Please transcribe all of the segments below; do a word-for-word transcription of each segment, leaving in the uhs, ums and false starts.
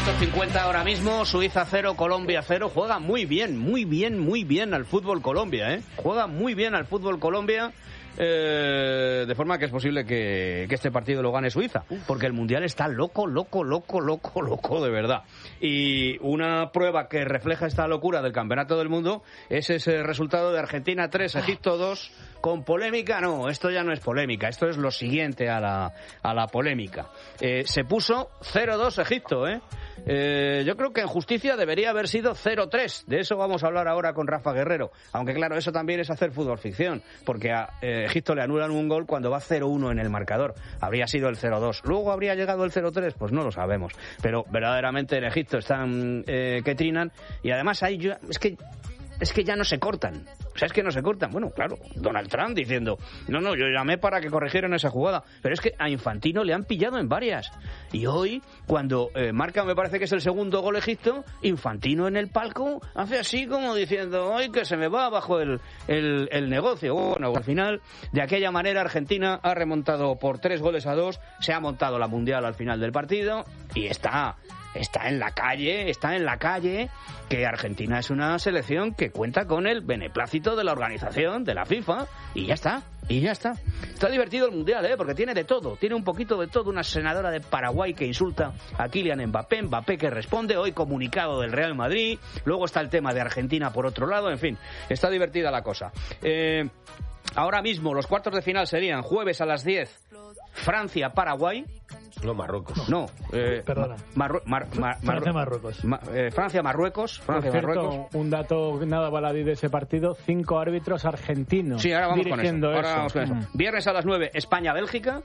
minuto cincuenta ahora mismo, Suiza cero, Colombia cero. Juega muy bien, muy bien, muy bien al fútbol Colombia, ¿eh? Juega muy bien al fútbol Colombia. Eh, de forma que es posible que, que este partido lo gane Suiza, porque el Mundial está loco, loco, loco, loco, loco de verdad. Y una prueba que refleja esta locura del Campeonato del Mundo es ese resultado de Argentina tres, Egipto dos, con polémica. No, esto ya no es polémica, esto es lo siguiente a la, a la polémica. Eh, se puso cero dos Egipto, ¿eh? Eh, yo creo que en justicia debería haber sido cero tres. De eso vamos a hablar ahora con Rafa Guerrero. Aunque claro, eso también es hacer fútbol ficción, porque a eh, Egipto le anulan un gol cuando va cero uno en el marcador. Habría sido el cero dos. ¿Luego habría llegado el cero tres? Pues no lo sabemos. Pero verdaderamente en Egipto están eh, que trinan. Y además ahí yo, es que es que ya no se cortan. O sea, es que no se cortan. Bueno, claro, Donald Trump diciendo, no, no, yo llamé para que corrigieran esa jugada. Pero es que a Infantino le han pillado en varias. Y hoy, cuando eh, marca, me parece que es el segundo gol Egipto, Infantino en el palco hace así como diciendo, ¡ay, que se me va abajo el, el, el negocio! Bueno, al final, de aquella manera, Argentina ha remontado por tres goles a dos, se ha montado la Mundial al final del partido y está... Está en la calle, está en la calle, que Argentina es una selección que cuenta con el beneplácito de la organización, de la FIFA, y ya está, y ya está. Está divertido el Mundial, ¿eh? Porque tiene de todo, tiene un poquito de todo. Una senadora de Paraguay que insulta a Kylian Mbappé, Mbappé que responde, hoy comunicado del Real Madrid, luego está el tema de Argentina por otro lado, en fin, está divertida la cosa. Eh, ahora mismo los cuartos de final serían jueves a las diez, Francia-Paraguay. No, Marruecos. No, eh, perdona. Marru Mar Mar Mar Francia-Marruecos. Ma eh, Francia-Marruecos. Francia-Marruecos. Un dato nada baladí de ese partido: cinco árbitros argentinos. Sí, ahora vamos con eso. eso. Ahora vamos con eso. Mm. Viernes a las nueve, España-Bélgica.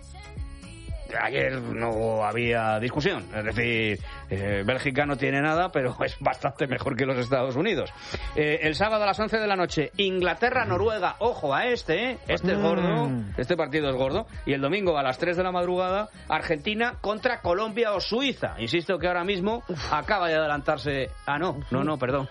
Ayer no había discusión, es decir, eh, Bélgica no tiene nada, pero es bastante mejor que los Estados Unidos. Eh, el sábado a las once de la noche, Inglaterra-Noruega, ojo a este, ¿eh? Este es gordo, este partido es gordo. Y el domingo a las tres de la madrugada, Argentina contra Colombia o Suiza. Insisto que ahora mismo acaba de adelantarse... Ah, no, no, no, perdón.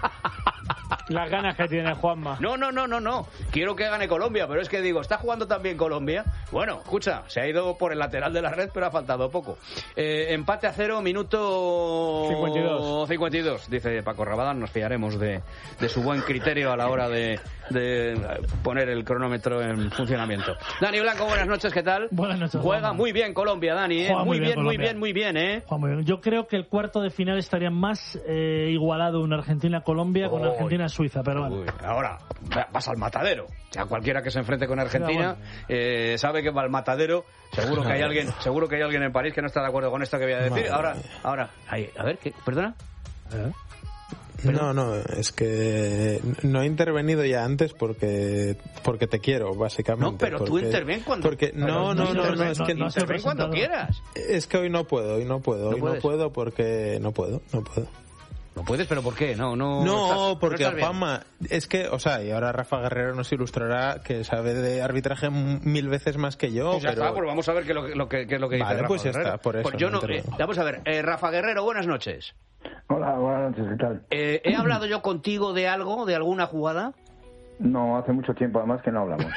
Las ganas que tiene Juanma. No, no, no, no, no. Quiero que gane Colombia, pero es que digo, ¿está jugando también Colombia? Bueno, escucha, se ha ido por el lateral de la red, pero ha faltado poco. Eh, empate a cero, minuto cincuenta y dos. cincuenta y dos, dice Paco Rabadán. Nos fiaremos de, de su buen criterio a la hora de, de poner el cronómetro en funcionamiento. Dani Blanco, buenas noches, ¿qué tal? Buenas noches. Juega Juanma. Muy bien Colombia, Dani, ¿eh? Juega Muy, muy bien, bien, muy Colombia. bien, muy bien, ¿eh? Juega muy bien. Yo creo que el cuarto de final estaría más eh, igualado en Argentina-Colombia con Uy. Argentina-Suiza, pero bueno. Uy, ahora vas al matadero. O sea, cualquiera que se enfrente con Argentina eh, sabe que va al matadero. Seguro que hay alguien, seguro que hay alguien en París que no está de acuerdo con esto que voy a decir. Ahora, ahora, ahí, a ver, ¿qué? ¿Perdona? ¿Eh? No, no, es que no he intervenido ya antes porque porque te quiero, básicamente. No, pero porque, tú interven cuando... Porque, no, no, no, no, es que... No, interven cuando quieras. Es que hoy no puedo, hoy no puedo, hoy ¿No no puedo porque no puedo, no puedo. No puedes, pero ¿por qué? No, no. No, estás, porque no estás Juanma, es que, o sea, y ahora Rafa Guerrero nos ilustrará que sabe de arbitraje mil veces más que yo. Pues ya pero... está, pues vamos a ver qué, lo que, lo que, qué es lo que vale, dice Rafa pues ya Guerrero. está, por eso. Pues yo no, no eh, vamos a ver, eh, Rafa Guerrero, buenas noches. Hola, buenas noches, ¿qué tal? Eh, ¿He hablado yo contigo de algo, de alguna jugada? No, hace mucho tiempo además que no hablamos.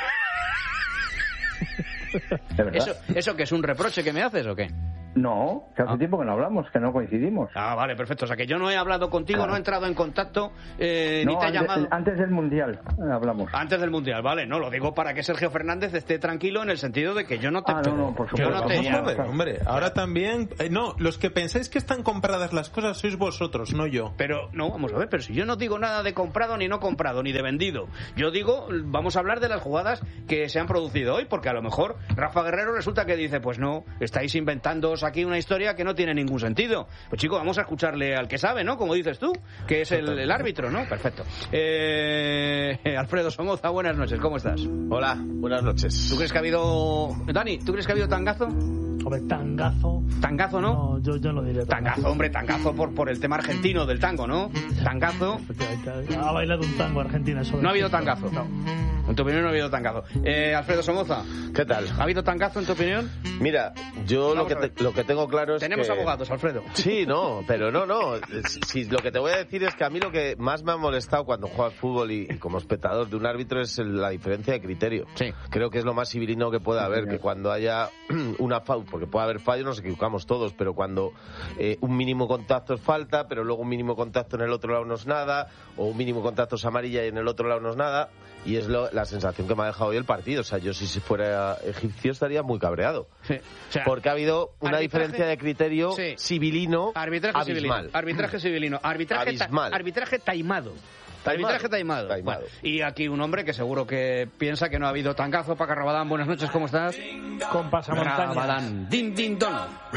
¿De verdad? ¿Eso, ¿Eso que es un reproche que me haces o qué? No, que hace Ah. tiempo que no hablamos, que no coincidimos. Ah, vale, perfecto. O sea, que yo no he hablado contigo, Claro. no he entrado en contacto, eh, No, ni te he antes, llamado... antes del Mundial eh, hablamos. Antes del Mundial, vale. No, lo digo para que Sergio Fernández esté tranquilo en el sentido de que yo no te... Ah, no, no, por yo supuesto. no te Vamos a llamo. ver, hombre, ahora también... eh, no, los que pensáis que están compradas las cosas sois vosotros, no yo. Pero, no, vamos a ver, pero si yo no digo nada de comprado, ni no comprado, ni de vendido. Yo digo, vamos a hablar de las jugadas que se han producido hoy, porque a lo mejor Rafa Guerrero resulta que dice, pues no, estáis inventándoos aquí una historia que no tiene ningún sentido. Pues chico, vamos a escucharle al que sabe, ¿no? Como dices tú, que es el, el árbitro, ¿no? Perfecto. Eh, Alfredo Somoza, buenas noches, ¿cómo estás? Hola, buenas noches. ¿Tú crees que ha habido... Dani, ¿tú crees que ha habido tangazo? Hombre, tangazo. ¿Tangazo, no? No, yo, yo no diré tangazo. Tangazo, hombre, tangazo por, por el tema argentino del tango, ¿no? Tangazo. Ha bailado un tango Argentina sobre No ha habido Egipto. tangazo. No. En tu opinión no ha habido tangazo. Eh, Alfredo Somoza. ¿Qué tal? ¿Ha habido tangazo en tu opinión? Mira, yo lo que, te, lo que tengo claro es Tenemos que... abogados, Alfredo. Sí, no, pero no, no. Si, si, lo que te voy a decir es que a mí lo que más me ha molestado cuando juego al fútbol y, y como espectador de un árbitro es el, la diferencia de criterio. Sí. Creo que es lo más civilino que puede haber, que cuando haya una falta, porque puede haber fallo, nos equivocamos todos, pero cuando eh, un mínimo contacto es falta, pero luego un mínimo contacto en el otro lado no es nada, o un mínimo contacto es amarilla y en el otro lado no es nada, y es lo, la sensación que me ha dejado hoy el partido. O sea, yo si fuera egipcio estaría muy cabreado. Sí. O sea, porque ha habido una arbitraje, diferencia de criterio sí. civilino arbitraje abismal. Civilino, arbitraje civilino. Arbitraje, abismal. Ta, arbitraje taimado. Taimado. Arbitraje taimado. taimado. Bueno, y aquí un hombre que seguro que piensa que no ha habido tangazo. Paca Rabadán, buenas noches, ¿cómo estás? Con pasamontañas. Rabadán, din, din, don.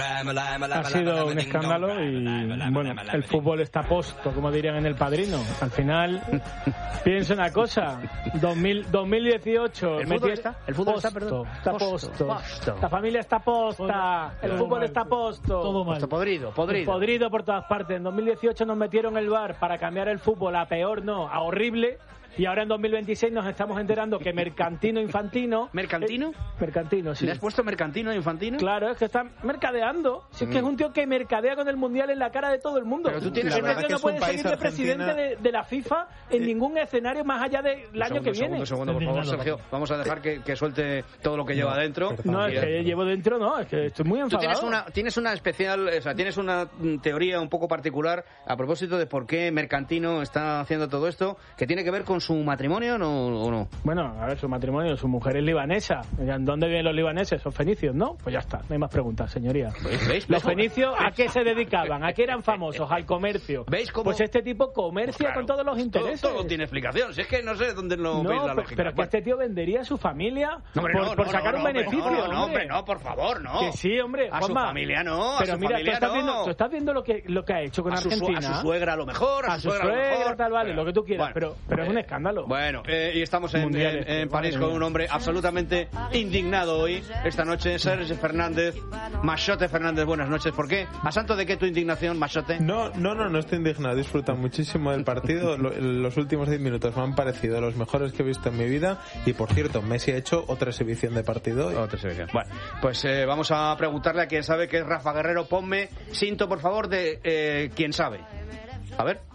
Ha sido un escándalo y, bueno, el fútbol está posto, como dirían en El Padrino. Al final, pienso una cosa, dos mil, dos mil dieciocho... ¿El fútbol está? ¿El fútbol está, perdón? Está Posto, posto. posto. La familia está posta. El Todo fútbol mal, está posto. Todo mal. Posto, podrido, podrido. Podrido por todas partes. En dos mil dieciocho nos metieron el V A R para cambiar el fútbol a peor, no, a horrible. Y ahora en dos mil veintiséis nos estamos enterando que Mercantino Infantino... ¿Mercantino? Eh, mercantino, sí. ¿Le has puesto Mercantino a Infantino? Claro, es que está mercadeando. Si es que es un tío que mercadea con el Mundial en la cara de todo el mundo. Pero tú tienes Este una- tío que no es puede un país, seguir de presidente Argentina. de, de la FIFA en ningún escenario más allá del Un año segundo, que un segundo, viene. un segundo, por favor, Sergio. Vamos a dejar que, que suelte todo lo que lleva adentro. No, es que llevo dentro, no, es que estoy muy Tú enfadado. tienes una, tienes una especial, o sea, tienes una mm, teoría un poco particular a propósito de por qué Mercantino está haciendo todo esto, que tiene que ver con su matrimonio, ¿no, o no? Bueno, a ver, su matrimonio, su mujer es libanesa. ¿Dónde viven los libaneses? Son fenicios, ¿no? Pues ya está, no hay más preguntas, señoría. ¿Veis? ¿Veis? Los ¿Veis? fenicios, ¿a qué se dedicaban? ¿A qué eran famosos? Al comercio. ¿Veis cómo? Pues este tipo comercia Claro, con todos los intereses. Todo, todo tiene explicación. Si es que no sé dónde no, No, veis la pero, lógica. pero es que Bueno. este tío vendería a su familia No, hombre, por, no, por no, sacar no, un no, hombre, beneficio. No, no, hombre, no, por favor, no. Que sí, hombre. A su Juanma. familia no, a Pero su mira, familia tú estás no. viendo, tú estás viendo lo que lo que ha hecho con a su, su- Argentina. a su suegra a lo mejor, a, a su su suegra, a lo suegra, mejor. tal, vale, lo que tú quieras, Bueno, pero, pero es un escándalo. Bueno, eh, y estamos en, Mundiales, en- en madre París con mía. un hombre absolutamente indignado hoy, esta noche, Sergio Fernández, Machote Fernández, buenas noches. ¿Por qué? ¿A santo de qué tu indignación, Machote? No, no, no, no estoy indignado. Disfruto muchísimo del partido. Lo- los últimos diez minutos me han parecido los mejores que he visto en mi vida. Y por cierto, Messi ha hecho otra exhibición de partido hoy. Otra exhibición. Bueno, pues eh, vamos a preguntarle a quien sabe que es Rafa Guerrero. Ponme cinto, por favor, de eh, quien sabe. A ver.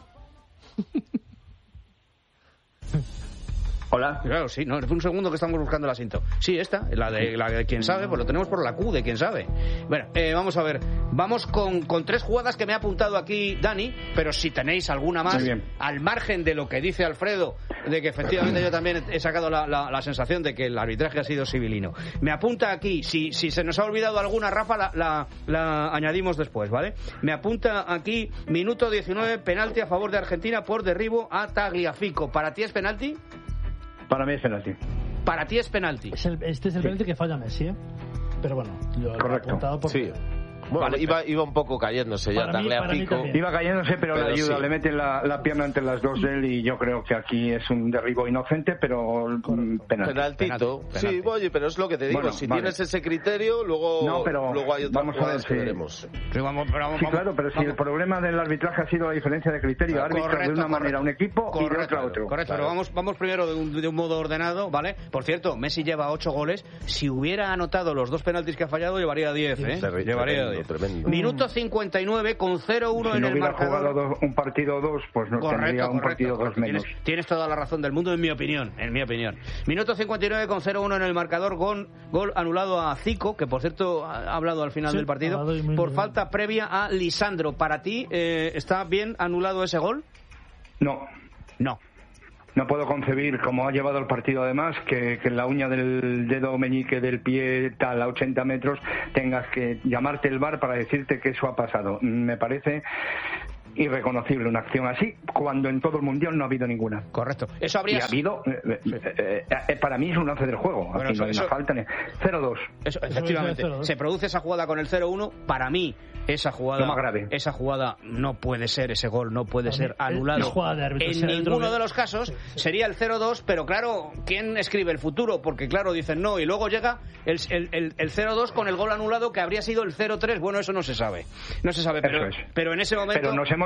Hola. Claro, sí, no, un segundo que estamos buscando el asiento. Sí, esta, la de, la de quien sabe, pues lo tenemos por la Q de quien sabe. Bueno, eh, vamos a ver, vamos con, con tres jugadas que me ha apuntado aquí Dani, pero si tenéis alguna más, Muy bien. al margen de lo que dice Alfredo, de que efectivamente yo también he sacado la, la, la sensación de que el arbitraje ha sido civilino. Me apunta aquí, si, si se nos ha olvidado alguna, Rafa, la, la, la añadimos después, ¿vale? Me apunta aquí, minuto diecinueve, penalti a favor de Argentina por derribo a Tagliafico. ¿Para ti es penalti? Para mí es penalti. Para ti es penalti. Es el- este es el penalti que falla Messi, ¿eh? Pero bueno, yo lo he Correcto. apuntado porque... Sí. Bueno, Vale, iba, iba un poco cayéndose ya, Para mí- para mí Tagliafico. también. Iba cayéndose, pero, Pero la ayuda, sí. le mete la, la pierna entre las dos de él y yo creo que aquí es un derribo inocente, pero mm, penalti. Penaltito. Penalti, Sí, penalti. oye, pero es lo que te digo. Bueno, si vale. tienes ese criterio, luego, No, pero luego hay otras vamos a jugadas ver que si- veremos. Sí, vamos, pero vamos, Sí, vamos, claro, pero si vamos. el problema del arbitraje ha sido la diferencia de criterio, árbitro de Correcto, una correcto. manera un equipo y de Correcto, otra otro. Correcto, Claro. pero vamos, vamos primero de un, de un modo ordenado, ¿vale? Por cierto, Messi lleva ocho goles. Si hubiera anotado los dos penaltis que ha fallado, llevaría diez, ¿eh? Terri- Llevaría tremendo, diez. tremendo. Minuto cincuenta y nueve con cero uno Si en no el hubiera marcador. jugado dos- un partido dos, pues no Correcto, tendría un correcto, partido dos correcto. menos. Tienes, tienes toda la razón del mundo, en mi opinión, en mi opinión. Minuto cincuenta y nueve con cero uno en el marcador, gol, gol anulado a Zico, que por cierto ha hablado al final Sí, del partido, ha dado y muy por bien. falta previa a Lisandro. ¿Para ti eh, está bien anulado ese gol? No, No. no puedo concebir cómo ha llevado el partido además que, que en la uña del dedo meñique del pie tal a ochenta metros tengas que llamarte el V A R para decirte que eso ha pasado. Me parece irreconocible una acción así cuando en todo el mundial no ha habido ninguna. Correcto. Eso habría... Y ha habido, eh, eh, eh, para mí es un lance del juego. Bueno, Aquí eso- no hay eso- una falta ni cero dos. Eso, efectivamente, cero, ¿no? se produce esa jugada con el cero uno. Para mí, esa jugada, Lo más grave. esa jugada no puede ser, ese gol no puede Para ser mí, anulado. es jugada de árbitro, en sea dentro ninguno de- de los casos sería el cero dos, pero claro, ¿quién escribe el futuro? Porque claro, dicen no, y luego llega el, el, el, el cero dos con el gol anulado que habría sido el cero tres. Bueno, eso no se sabe. No se sabe, pero, Eso es. pero en ese momento... Pero nos hemos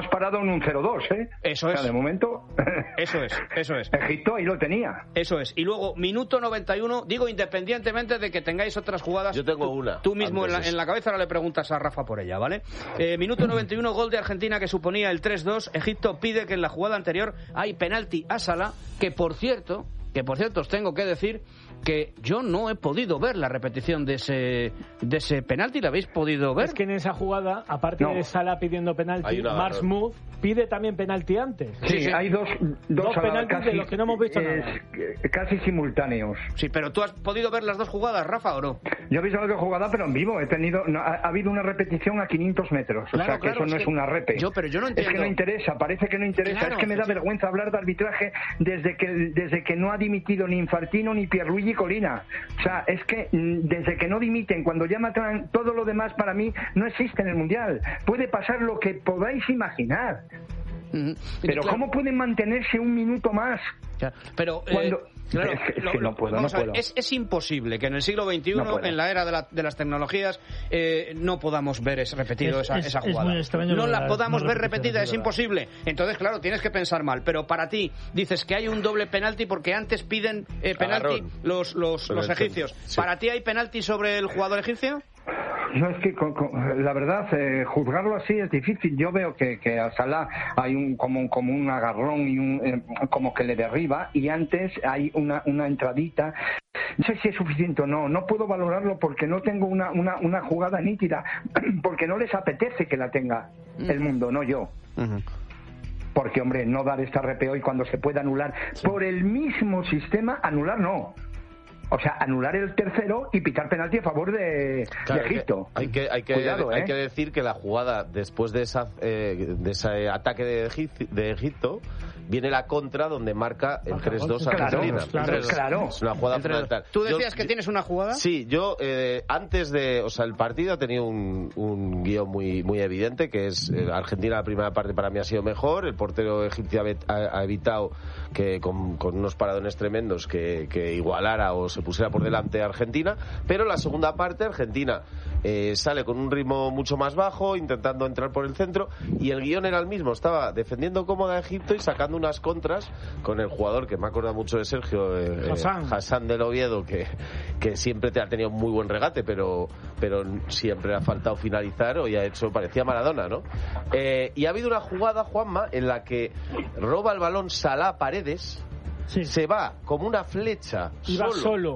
hemos parado en un cero dos, ¿eh? Eso o sea, es. de momento... Eso es, eso es. Egipto ahí lo tenía. Eso es. Y luego, minuto noventa y uno, digo, independientemente de que tengáis otras jugadas... Yo tengo tú, una. Tú mismo en la, es. en la cabeza ahora le preguntas a Rafa por ella, ¿vale? Eh, minuto noventa y uno, gol de Argentina que suponía el tres dos. Egipto pide que en la jugada anterior hay penalti a Salah, que por cierto, que por cierto os tengo que decir que yo no he podido ver la repetición de ese de ese penalti. ¿La habéis podido ver? Es que en esa jugada, aparte no. de Salah pidiendo penalti, Marsmouth pide también penalti antes. Sí, sí, sí. hay dos, dos, dos penaltis casi, de los que no hemos visto es, nada. Casi simultáneos. Sí, pero ¿tú has podido ver las dos jugadas, Rafa, o no? Yo he visto la jugada, pero en vivo. He tenido, no, ha, ha habido una repetición a quinientos metros. Claro, o sea, que claro, eso no es es que una repe. Yo, pero yo no entiendo. Es que no interesa, parece que no interesa. Claro, es que me da sí. vergüenza hablar de arbitraje desde que desde que no ha dimitido ni Infantino ni Pierluigi Colina. O sea, es que desde que no dimiten, cuando ya matan, todo lo demás para mí no existe en el Mundial. Puede pasar lo que podáis imaginar. Uh-huh. Pero claro, ¿cómo pueden mantenerse un minuto más? Claro, pero cuando... eh, claro, es que, es lo, que no puedo, no vamos a ver, puedo. Es, es imposible que en el siglo veintiuno, no en la era de, la, de las tecnologías, eh, no podamos ver es, repetido es, esa, es, esa jugada. Es muy extraño, no la podamos no ver repetida, es imposible. Entonces, claro, tienes que pensar mal. Pero para ti, dices que hay un doble penalti porque antes piden eh, penalti Agarrón. los, los, los egipcios. Sí. ¿Para ti hay penalti sobre el jugador egipcio? No, es que con, con, la verdad, eh, juzgarlo así es difícil. Yo veo que, que a Salah hay un como, como un agarrón y un eh, como que le derriba, y antes hay una, una entradita. No sé si es suficiente o no. No puedo valorarlo porque no tengo una, una, una jugada nítida, porque no les apetece que la tenga el mundo, no yo. Uh-huh. Porque, hombre, no dar esta R P O y cuando se puede anular sí. por el mismo sistema, anular no. O sea, anular el tercero y pitar penalti a favor de, claro, de Egipto. Hay que, hay, que, Cuidado, hay ¿eh? que decir que la jugada después de, esa, eh, de ese ataque de Egipto, de Egipto viene la contra donde marca el tres dos a Argentina. Claro, claro, claro. Es una jugada fundamental. ¿Tú decías yo, que tienes una jugada? Sí, yo eh, antes de... O sea, el partido ha tenido un, un guión muy, muy evidente, que es eh, Argentina la primera parte para mí ha sido mejor, el portero egipcio ha, ha evitado que con, con unos paradones tremendos que, que igualara o se pusiera por delante a Argentina, pero la segunda parte Argentina eh, sale con un ritmo mucho más bajo, intentando entrar por el centro, y el guión era el mismo, estaba defendiendo cómoda a Egipto y sacando unas contras con el jugador que me acuerda mucho de Sergio, eh, Hassan. Eh, Hassan del Oviedo, que, que siempre te ha tenido muy buen regate, pero, pero siempre ha faltado finalizar, o ya ha hecho, parecía Maradona, ¿no? Eh, y ha habido una jugada, Juanma, en la que roba el balón Salah Paredes, sí. se va como una flecha Iba solo, solo.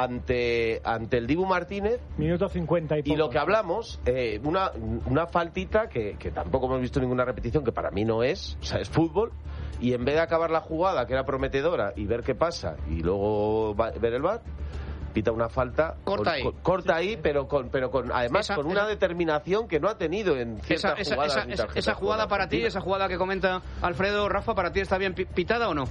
Ante, ante el Dibu Martínez. Minuto cincuenta y poco. Y lo que hablamos, eh, una, una faltita que, que tampoco hemos visto ninguna repetición, que para mí no es, o sea, es fútbol, y en vez de acabar la jugada, que era prometedora, y ver qué pasa, y luego va, ver el V A R, pita una falta, corta con, ahí, con, corta ahí pero con pero con además esa, con una esa, determinación que no ha tenido en ciertas esa, jugadas. Esa, esa, esa jugada para ti, esa jugada que comenta Alfredo, Rafa, ¿para ti está bien pitada o no?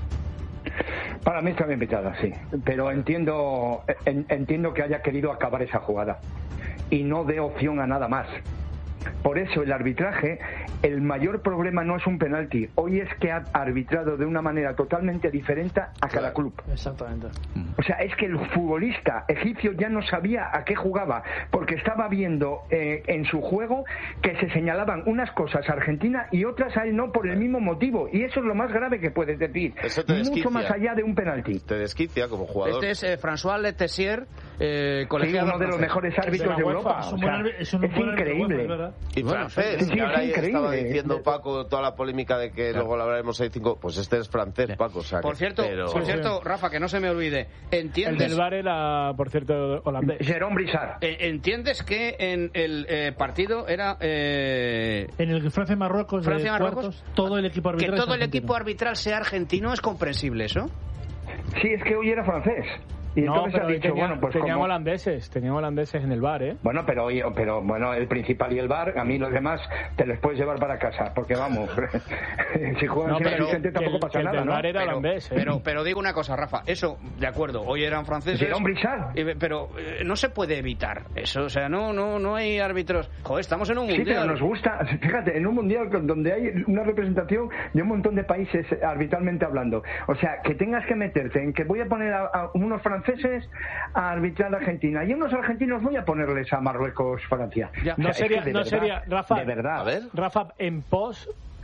Para mí está bien pitada, sí, pero entiendo en, entiendo que haya querido acabar esa jugada y no dé opción a nada más. Por eso el arbitraje, el mayor problema no es un penalti. Hoy es que ha arbitrado de una manera totalmente diferente a cada claro, club. Exactamente. O sea, es que el futbolista egipcio ya no sabía a qué jugaba, porque estaba viendo eh, en su juego que se señalaban unas cosas a Argentina y otras a él no por el mismo motivo. Y eso es lo más grave que puedes decir. Mucho más allá de un penalti. Te desquicia como jugador. Este es eh, François Letessier, eh, colegiado. Sí, uno de los mejores árbitros de, de Europa. Es, o sea, es, un es increíble. UEFA, y bueno, francés, sí, ahora estaba diciendo Paco toda la polémica de que claro. luego la hablaremos ahí cinco, pues este es francés, Paco. O sea, por cierto, pero... por cierto, Rafa, que no se me olvide, ¿entiendes? El del V A R era, por cierto, holandés. Jérôme Brissard. ¿Entiendes que en el eh, partido era eh... en el Francia-Marruecos, Francia Marruecos, todo el equipo arbitral que todo el equipo arbitral sea argentino? ¿Es comprensible eso? Sí, es que hoy era francés. Y no, entonces pero ha dicho, tenía, bueno, pues tenían como... holandeses, tenían holandeses en el V A R, ¿eh? Bueno, pero pero bueno, el principal y el V A R, a mí los demás te los puedes llevar para casa, porque vamos, si juegan no, sin pero Vicente tampoco el, pasa el nada, ¿no? Era pero, holandés, ¿eh? pero, pero digo una cosa, Rafa, eso, de acuerdo, hoy eran franceses. Jérôme Brissard. Pero eh, no se puede evitar eso, o sea, no no no hay árbitros. Joder, estamos en un mundial. Sí, pero nos gusta, fíjate, en un mundial donde hay una representación de un montón de países arbitralmente hablando. O sea, que tengas que meterte en que voy a poner a, a unos franceses a arbitrar a Argentina y unos argentinos voy a ponerles a Marruecos, Francia. Ya, no, o sea, sería, es que no verdad, sería, Rafa, de verdad. A ver. Rafa, en pos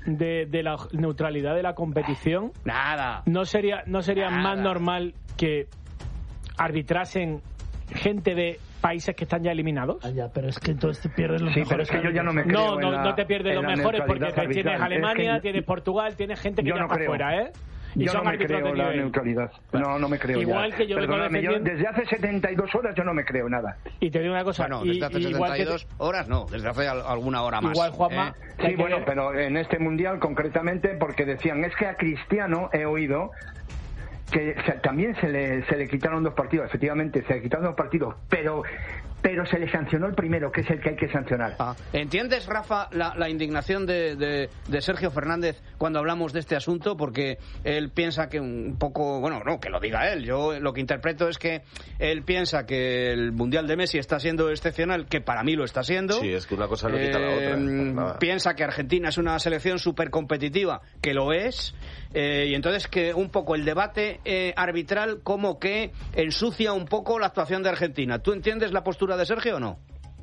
de, de la neutralidad de la competición? Nada. ¿No sería, no sería Nada. más normal que arbitrasen gente de países que están ya eliminados? Ah, ya, pero es que entonces te pierdes los Sí, mejores. pero es que yo ya no me creo No, en no, la- no te pierdes en los la mejores porque neutralidad tienes arbitral. Alemania, Es que tienes Portugal, tienes gente que yo ya no está creo. fuera, ¿eh? Y Yo son no me árbitros creo de la nivel. neutralidad. No, no me creo Igual ya. que yo vengo Perdóname, yo defendiendo- desde hace setenta y dos horas yo no me creo nada. Y te digo una cosa. Bueno, y- desde hace y igual setenta y dos que- horas no, desde hace al- alguna hora más. Igual, Juanma, ¿eh? que hay Sí, que bueno, ver- pero en este mundial concretamente porque decían, es que a Cristiano he oído que se- también se le, se le quitaron dos partidos, efectivamente, se le quitaron dos partidos, pero pero se le sancionó el primero, que es el que hay que sancionar. Ah, ¿entiendes, Rafa, la, la indignación de, de, de Sergio Fernández cuando hablamos de este asunto? Porque él piensa que un poco, bueno, no, que lo diga él, yo lo que interpreto es que él piensa que el Mundial de Messi está siendo excepcional, que para mí lo está siendo. Sí, es que una cosa no quita la otra. Eh, Nada. piensa que Argentina es una selección súper competitiva, que lo es, eh, y entonces que un poco el debate eh, arbitral como que ensucia un poco la actuación de Argentina. ¿Tú entiendes la postura de Sergio o no?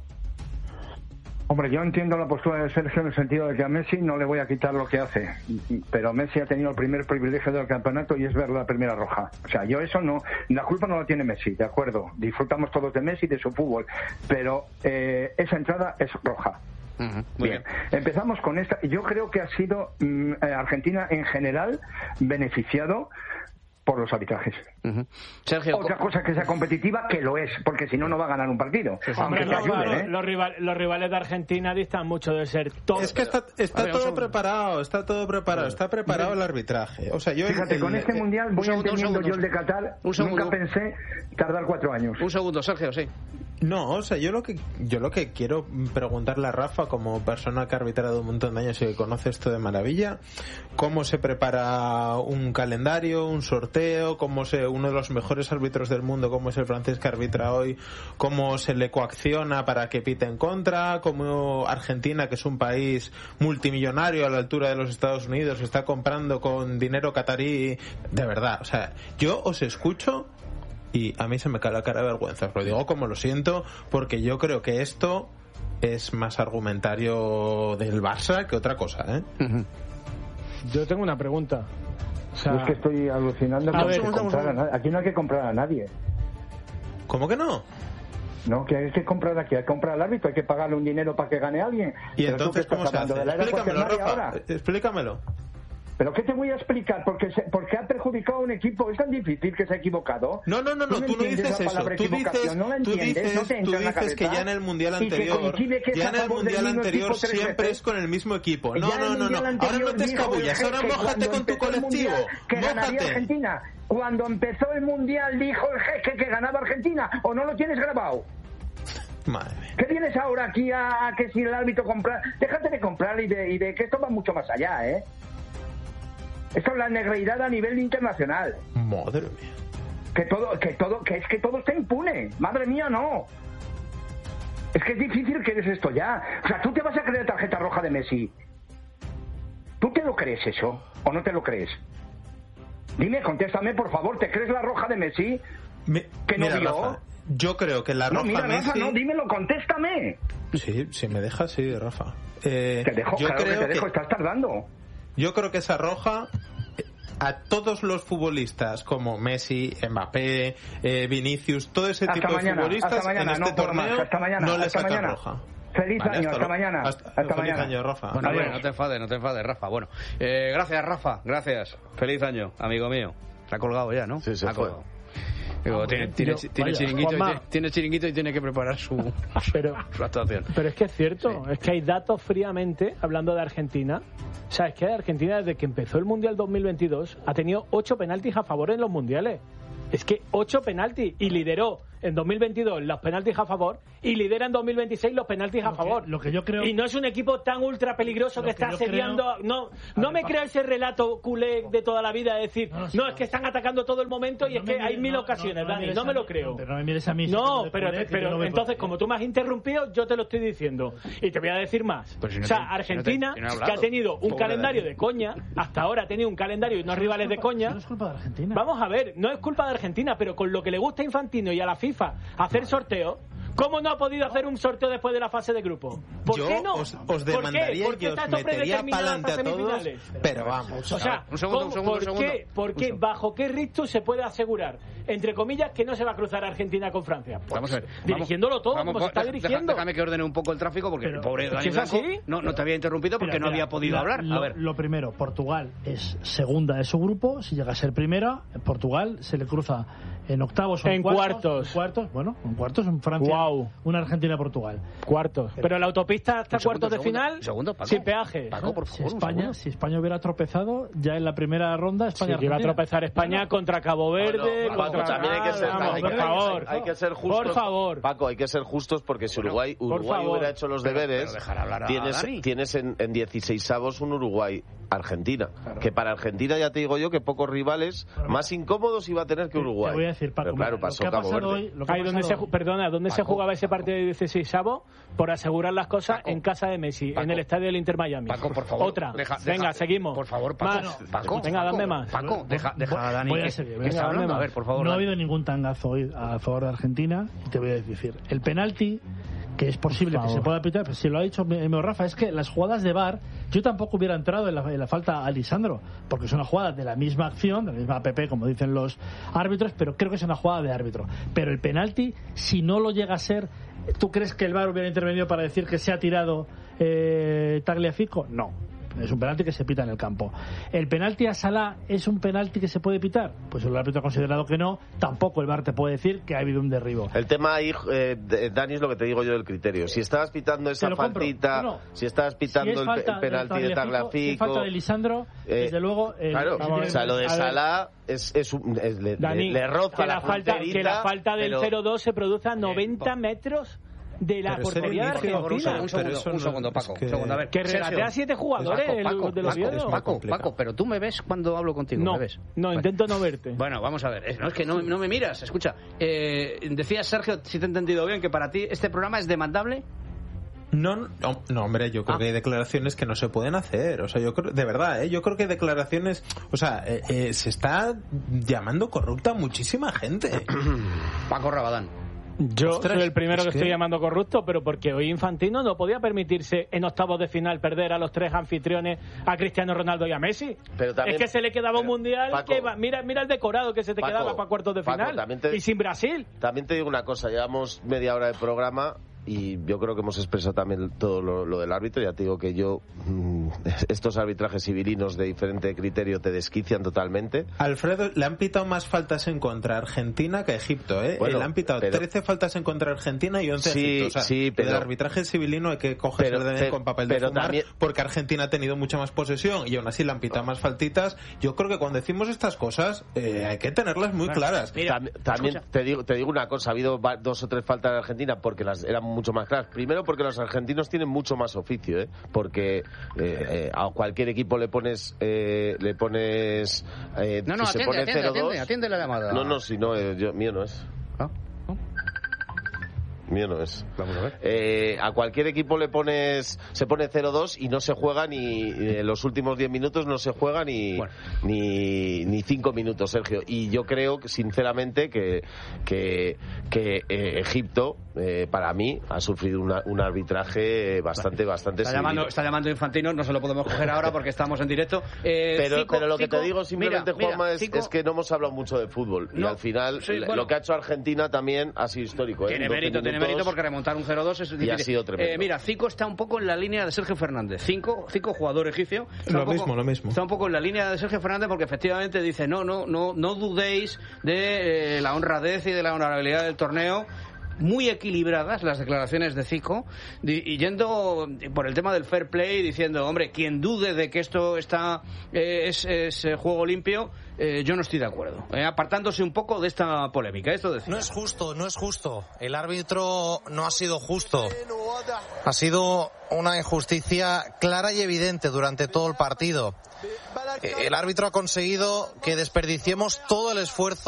Hombre, yo entiendo la postura de Sergio en el sentido de que a Messi no le voy a quitar lo que hace, pero Messi ha tenido el primer privilegio del campeonato y es ver la primera roja. O sea, yo eso no, la culpa no la tiene Messi, de acuerdo, disfrutamos todos de Messi y de su fútbol, pero eh, esa entrada es roja. Uh-huh, muy bien. bien. Empezamos con esta. Yo creo que ha sido mm, eh, Argentina en general beneficiado por los arbitrajes. Uh-huh. Sergio, Otra cosa que sea competitiva, que lo es, porque si no, no va a ganar un partido. Sí, sí. Aunque Hombre, te no, ayuden, claro, ¿eh? los, rival- los rivales de Argentina distan mucho de ser top. Es que está, está A ver, un todo segundo. preparado, está todo preparado, está preparado el arbitraje. O sea, yo Fíjate, el- con este el- mundial voy segundo, un entendiendo segundo. yo el de Qatar. Un segundo. Nunca pensé tardar cuatro años. un segundo, Sergio, sí. No, o sea, yo lo que yo lo que quiero preguntarle a Rafa, como persona que ha arbitrado un montón de años y que conoce esto de maravilla, cómo se prepara un calendario, un sorteo, cómo se uno de los mejores árbitros del mundo, como es el francés que arbitra hoy, cómo se le coacciona para que pite en contra, cómo Argentina, que es un país multimillonario a la altura de los Estados Unidos, está comprando con dinero catarí, de verdad, o sea, yo os escucho y a mí se me cae la cara de vergüenza. Os lo digo como lo siento, porque yo creo que esto es más argumentario del Barça que otra cosa, ¿eh? Uh-huh. Yo tengo una pregunta. O sea, Yo es que estoy alucinando. A que no ver, hay que comprar a nadie. Aquí no hay que comprar a nadie. ¿Cómo que no? No, que hay que comprar aquí, hay que comprar al árbitro, hay que pagarle un dinero para que gane alguien. ¿Y Pero tú entonces que estás cómo se hablando hace? de la era Explícamelo, cuaternaria Rafa. ahora. Explícamelo. ¿Pero qué te voy a explicar? Porque se, porque ha perjudicado a un equipo. Es tan difícil que se ha equivocado. No, no, no, no, tú no entiendes dices la eso. palabra Tú equivocación, dices, no la tú entiendes, dices, no te tú entra en la dices que cabeza. ya en el mundial Y que anterior, coincide que es ya a en el favor del mundial mismo anterior equipo tres siempre veces. es con el mismo equipo. Ya No, en no, el no, no. mundial Ahora no anterior te dijo escabullas, el ahora jefe mójate cuando con tu empezó el colectivo. mundial que ganaría Mójate. Argentina. Cuando empezó el mundial dijo el jefe que ganaba Argentina. ¿O no lo tienes grabado? Madre mía. ¿Qué vienes ahora aquí a, a que si el árbitro compra? Déjate de comprar y de, y de que esto va mucho más allá, ¿eh? Esto es la negreidad a nivel internacional. Madre mía. Que todo, que todo, que es que todo está impune. Madre mía, no. Es que es difícil que eres esto ya. O sea, tú te vas a creer tarjeta roja de Messi. ¿Tú te lo crees eso? ¿O no te lo crees? Dime, contéstame, por favor, ¿te crees la roja de Messi? Mi- ¿Que no mira, vio? Rafa, yo creo que la No, roja mira, Messi... Rafa, no, dímelo, contéstame. Sí, si me dejas, sí, Rafa. Eh, Te dejo, yo claro que creo te dejo, que- estás tardando. Yo creo que esa roja eh, a todos los futbolistas como Messi, Mbappé, eh, Vinicius, todo ese Hasta tipo mañana, de futbolistas hasta mañana, en este no puedo torneo más, hasta mañana, no le hasta sacan mañana. roja. Feliz Vale, año, hasta lo- mañana. Hasta, Hasta feliz mañana. año, Rafa. Bueno, Adiós. bueno, no te enfades, no te enfades, Rafa. Bueno, eh, gracias, Rafa, gracias. Feliz año, amigo mío. Se ha colgado ya, ¿no? Sí, se ha fue. colgado. Digo, tiene, tiene, yo- tiene vaya, chiringuito y Juanma. tiene, tiene chiringuito y tiene que preparar su, Pero, su actuación. pero es que es cierto, es que hay datos fríamente, hablando de Argentina. O sea, es que Argentina, desde que empezó el Mundial dos mil veintidós, ha tenido ocho penaltis a favor en los mundiales. Es que ocho penaltis y lideró en dos mil veintidós los penaltis a favor y lidera en dos mil veintiséis los penaltis a Lo que- favor. lo que yo creo- Y no es un equipo tan ultra peligroso Lo que que está yo asediando. creo- No, A no ver, me pa- crea ese relato culé de toda la vida de decir, No, no, no, sí, es que están atacando todo el momento y No es que me hay mires- mil no, ocasiones, no, Dani. mires No a me mí, lo creo. pero no me mires a mí, No, si pero, culé, que yo pero no voy entonces, por- como tú me has interrumpido, yo te lo estoy diciendo. Y te voy a decir más. Pero si no o sea, te- si no te- Argentina, si no he que hablado. ha tenido un Pobre calendario Dani. de coña, hasta ahora ha tenido un calendario y unos rivales de coña. Eso no es culpa de Argentina. Vamos a ver, no es culpa de Argentina, pero con lo que le gusta a Infantino y a la FIFA hacer sorteos, ¿Cómo no ha podido hacer un sorteo después de la fase de grupo? ¿Por yo qué no? os, os demandaría ¿Por qué? y os metería para adelante a todos, pero vamos. O sea, un segundo, un segundo, ¿por, un segundo. qué, ¿por qué, bajo qué rictus se puede asegurar, entre comillas, que no se va a cruzar Argentina con Francia? Pues, vamos a ver. Dirigiéndolo vamos, todo vamos, como se está deja, dirigiendo. Déjame que ordene un poco el tráfico, porque Pero, pobre Dani ¿es Blanco así? no, no te había interrumpido porque Mira, no mira, había podido la- hablar. Lo, A ver. lo primero, Portugal es segunda de su grupo. Si llega a ser primera, Portugal se le cruza en octavos o en, En cuartos. cuartos. En cuartos, bueno, en cuartos en Francia. Guau. Una Argentina-Portugal. Cuartos. Pero la autopista hasta Un segundo, cuartos de segundo, final, segundo, Paco. sin peaje. Paco, por Si favor, un España, segundo. si España hubiera tropezado ya en la primera ronda, Sí, España que iba a Argentina. tropezar España contra Cabo Verde. No, no, Paco, contra... también hay que ser, Vamos, hay por que- favor. hay que ser justos. Por favor. Paco, hay que ser justos porque si Uruguay, por Uruguay favor. hubiera hecho los Pero- deberes, pero dejar hablar a tienes, Dani. tienes en, en dieciseisavos un Uruguay-Argentina. Que para Argentina ya te digo yo que pocos rivales más incómodos iba a tener que Uruguay. Te voy a decir, Paco, Pero claro, mira, pasó lo que ha Cabo pasado Verde. hoy, lo que ha Ahí donde se, pasado ju- perdona, ¿dónde se Paco. jugaba ese partido de dieciseisavo? Por asegurar las cosas Paco. en casa de Messi, Paco. en el estadio del Inter Miami. Paco, por favor. Otra. Deja- Venga, deja- seguimos. Por favor, Paco. Más. Paco, Venga, Paco, dame más. Paco, deja, deja a Dani Voy a que, seguir, que venga, está dame hablando. A más. ver, por favor. No ha Dani. habido ningún tangazo hoy a favor de Argentina y te voy a decir, el penalti que es posible Por que se favor. pueda pitar, pues si lo ha dicho mi- mi Rafa, es que las jugadas de V A R, yo tampoco hubiera entrado en la, en la falta a Lisandro, porque es una jugada de la misma acción, de la misma A P P, como dicen los árbitros, pero creo que es una jugada de árbitro. Pero el penalti, si no lo llega a ser, ¿tú crees que el V A R hubiera intervenido para decir que se ha tirado eh, Tagliafico? No. Es un penalti que se pita en el campo. ¿El penalti a Salah es un penalti que se puede pitar? Pues el árbitro ha considerado que no. Tampoco el V A R te puede decir que ha habido un derribo. El tema ahí, eh, de- Dani, es lo que te digo yo del criterio. Si estabas pitando esa Te lo compro. faltita, No, no. si estabas pitando Si es el, falta el penalti de si es Tagliafico, falta de Lisandro, eh, desde luego... el- claro, el- o sea, lo de A ver. Salah es, es, un- es- le, Dani, le, le roza que la, la falta, que fronterita, la falta del pero- cero dos se produce a noventa metros de la Pero es el portería de inicio, Argentina. Un segundo, un Pero segundo, eso un no- segundo, Paco. es que- Un segundo, a ver. Que Sergio. regatea a siete jugadores Paco, el- Paco, de los Paco, Oviedo. Paco, complicado. Paco, pero tú me ves cuando hablo contigo, No, ¿me ves? no, Bueno. intento no verte. Bueno, vamos a ver. Es, no, es que no, no me miras. Escucha, eh, decías, Sergio, si te he entendido bien, que para ti este programa es demandable. No, no, no, hombre, yo creo Ah. que hay declaraciones que no se pueden hacer. O sea, yo creo, de verdad, ¿eh? Yo creo que hay declaraciones. O sea, eh, eh, se está llamando corrupta a muchísima gente. Paco Rabadán. Yo Ostras, soy el primero es que que- estoy llamando corrupto, pero porque hoy Infantino no podía permitirse en octavos de final perder a los tres anfitriones, a Cristiano Ronaldo y a Messi. Pero también- es que se le quedaba un pero, mundial Paco, que va- mira, mira el decorado que se te Paco, quedaba para cuartos de Paco, final. también te- Y sin Brasil. También te digo una cosa, llevamos media hora de programa y yo creo que hemos expresado también todo lo, lo del árbitro. Ya te digo que yo, mm, estos arbitrajes civilinos de diferente criterio te desquician totalmente. Alfredo, le han pitado más faltas en contra a Argentina que a Egipto, ¿eh? Bueno, le han pitado pero- trece faltas en contra a Argentina y once a Sí, Egipto. O sea, sí, pero- el arbitraje civilino hay que cogerse pero- pero- con papel de pero fumar también- porque Argentina ha tenido mucha más posesión y aún así le han pitado más faltitas. Yo creo que cuando decimos estas cosas eh, hay que tenerlas muy claras. Mira, Tam- también escucha. te digo, te digo una cosa, ha habido va- dos o tres faltas de Argentina porque las eran mucho más claras. Primero porque los argentinos tienen mucho más oficio, ¿eh? Porque eh, eh, a cualquier equipo le pones eh, le pones eh, No, no, si se atiende, pone atiende, cero dos. atiende, atiende la llamada. No, no, si no, eh, yo, mío no es. Ah, Mío no es. Vamos a ver. Eh, a cualquier equipo le pones, se pone cero dos y no se juega ni en los últimos diez minutos no se juega ni Bueno. ni ni cinco minutos, Sergio. Y yo creo que sinceramente que que, que eh, Egipto eh, para mí ha sufrido una- un arbitraje bastante bastante Está llamando, civil. está llamando Infantino, no se lo podemos coger ahora porque estamos en directo. Eh, Pero, Zico, pero lo que Zico, te digo simplemente, mira, mira, Juanma, es, Zico es que no hemos hablado mucho de fútbol. Y No, al final, sí, le- bueno. lo que ha hecho Argentina también ha sido histórico. ¿eh? Tiene doce mérito, tiene minutos. mérito porque remontar un cero dos es difícil. ha sido tremendo. Eh, mira, Zico está un poco en la línea de Sergio Fernández. Zico, Zico jugador egipcio. Está Lo un poco- mismo, lo mismo. Está un poco en la línea de Sergio Fernández porque efectivamente dice no, no, no, no dudéis de eh, la honradez y de la honorabilidad del torneo. Muy equilibradas las declaraciones de Zico di- y yendo por el tema del fair play diciendo, hombre, quien dude de que esto está eh, es, es, eh, juego limpio, eh, yo no estoy de acuerdo. Eh, apartándose un poco de esta polémica. Esto de Zico. No es justo, no es justo. El árbitro no ha sido justo. Ha sido una injusticia clara y evidente durante todo el partido. El árbitro ha conseguido que desperdiciemos todo el esfuerzo